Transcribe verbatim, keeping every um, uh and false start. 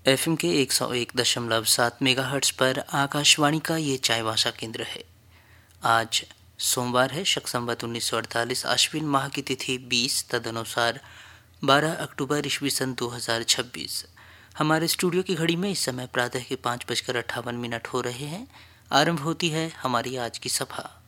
FM के एक सौ एक दशमलव सात मेगाहर्ट्ज पर आकाशवाणी का ये चायवासा केंद्र है। आज सोमवार है, शक संवत उन्नीस सौ अड़तालीस, आश्विन माह की तिथि बीस, तदनुसार बारह अक्टूबर ईस्वी सन दो हज़ार छब्बीस। हमारे स्टूडियो की घड़ी में इस समय प्रातः के पाँच बजकर अट्ठावन मिनट हो रहे हैं। आरंभ होती है हमारी आज की सभा।